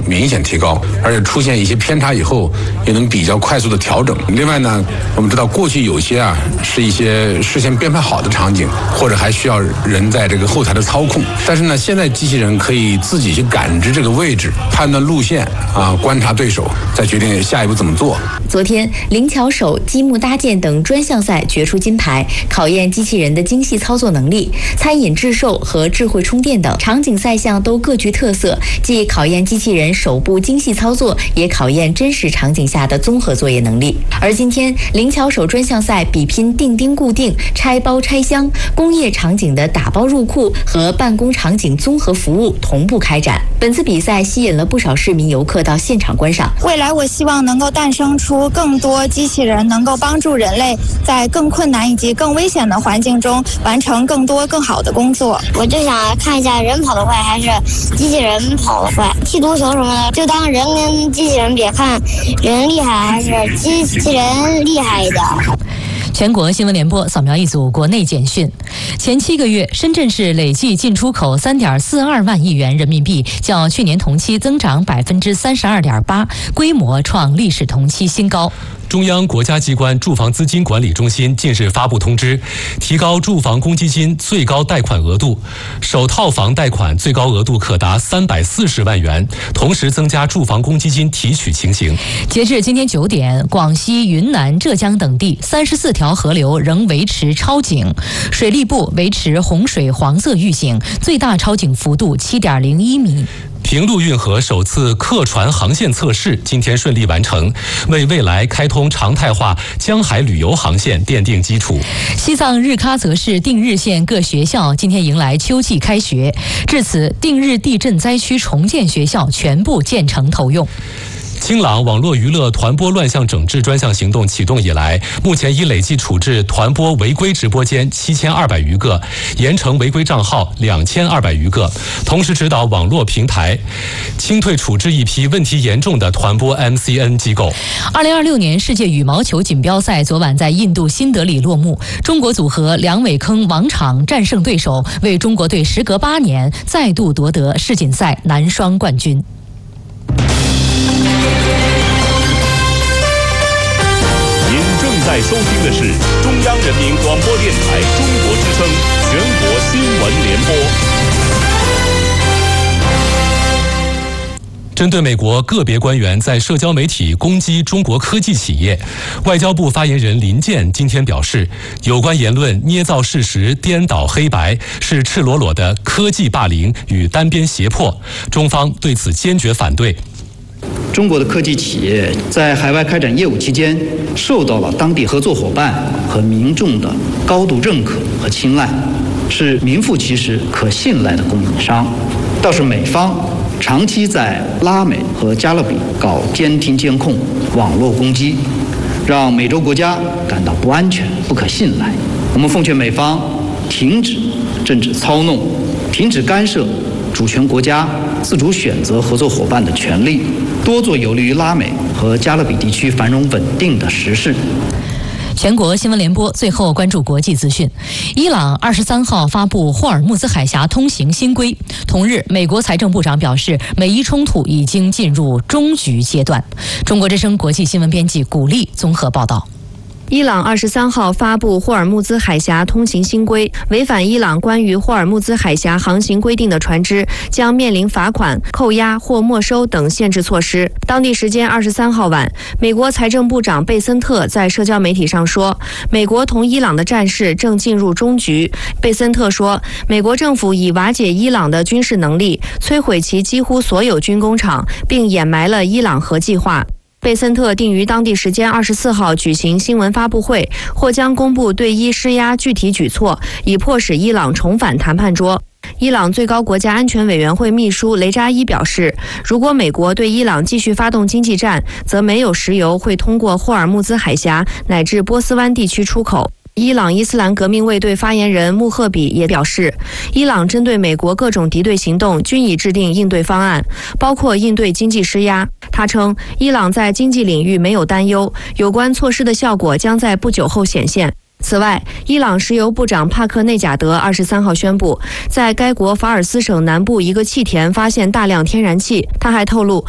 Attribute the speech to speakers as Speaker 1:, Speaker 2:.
Speaker 1: 明显提高，而且出现一些偏差以后也能比较快速的调整。另外呢，我们知道过去有些是一些事先编排好的场景，或者还需要人在这个后台的操控，但是呢，现在机器人可以自己去感知这个位置，判断路线观察对手，再决定下一步怎么做。
Speaker 2: 昨天，灵巧手、积木搭建等专项赛决出金牌，考验机器人的精细操作能力。餐饮制售和智慧充电等场景赛项都各具特色，既考验机器人手部精细操作，也考验真实场景下的综合作业能力。而今天，灵巧手专项赛比拼钉钉固定、拆包拆箱、工业场景的打包入库和办公场景综合服务同步开展。本次比赛吸引了不少市民游客到现场观赏。
Speaker 3: 未来我希望能够诞生出更多机器人，能够帮助人类在更困难以及更危险的环境中完成更多更好的工作。
Speaker 4: 我就想看一下人跑得快还是机器人跑得快，踢足球什么的，就当人跟机器人比，看人厉害还是机器人厉害一点。
Speaker 5: 全国新闻联播扫描一组国内简讯。前7个月，深圳市累计进出口3.42万亿元人民币，较去年同期增长32.8%，规模创历史同期新高。
Speaker 6: 中央国家机关住房资金管理中心近日发布通知，提高住房公积金最高贷款额度，首套房贷款最高额度可达340万元，同时增加住房公积金提取情形。
Speaker 5: 截至今天9点，广西、云南、浙江等地34条河流仍维持超警，水利部维持洪水黄色预警，最大超警幅度7.01米。
Speaker 6: 平陆运河首次客船航线测试今天顺利完成，为未来开通常态化江海旅游航线奠定基础。
Speaker 5: 西藏日喀则市定日县各学校今天迎来秋季开学，至此定日地震灾区重建学校全部建成投用。
Speaker 6: 清朗网络娱乐团播乱象整治专项行动启动以来，目前已累计处置团播违规直播间7200余个，严惩违规账号2200余个，同时指导网络平台清退处置一批问题严重的团播 MCN 机构。
Speaker 5: 2026年世界羽毛球锦标赛昨晚在印度新德里落幕，中国组合梁伟铿、王昶战胜对手，为中国队时隔8年再度夺得世锦赛男双冠军。
Speaker 7: 在收听的是中央人民广播电台中国之声全国新闻联播。
Speaker 6: 针对美国个别官员在社交媒体攻击中国科技企业，外交部发言人林健今天表示，有关言论捏造事实、颠倒黑白，是赤裸裸的科技霸凌与单边胁迫，中方对此坚决反对。
Speaker 8: 中国的科技企业在海外开展业务期间，受到了当地合作伙伴和民众的高度认可和青睐，是名副其实可信赖的供应商。倒是美方长期在拉美和加勒比搞监听监控、网络攻击，让美洲国家感到不安全、不可信赖。我们奉劝美方停止政治操弄，停止干涉主权国家自主选择合作伙伴的权利，多做有利于拉美和加勒比地区繁荣稳定的实事。
Speaker 5: 全国新闻联播最后关注国际资讯。伊朗23号发布霍尔木兹海峡通行新规。同日，美国财政部长表示，美伊冲突已经进入终局阶段。中国之声国际新闻编辑古丽综合报道。
Speaker 9: 伊朗23号发布霍尔木兹海峡通行新规，违反伊朗关于霍尔木兹海峡航行规定的船只将面临罚款、扣押或没收等限制措施。当地时间23号晚，美国财政部长贝森特在社交媒体上说，美国同伊朗的战事正进入终局。贝森特说，美国政府已瓦解伊朗的军事能力，摧毁其几乎所有军工厂，并掩埋了伊朗核计划。贝森特定于当地时间24号举行新闻发布会，或将公布对伊施压具体举措，以迫使伊朗重返谈判桌。伊朗最高国家安全委员会秘书雷扎伊表示，如果美国对伊朗继续发动经济战，则没有石油会通过霍尔木兹海峡乃至波斯湾地区出口。伊朗伊斯兰革命卫队发言人穆赫比也表示，伊朗针对美国各种敌对行动均已制定应对方案，包括应对经济施压。他称，伊朗在经济领域没有担忧，有关措施的效果将在不久后显现。此外，伊朗石油部长帕克内贾德23号宣布，在该国法尔斯省南部一个气田发现大量天然气。他还透露，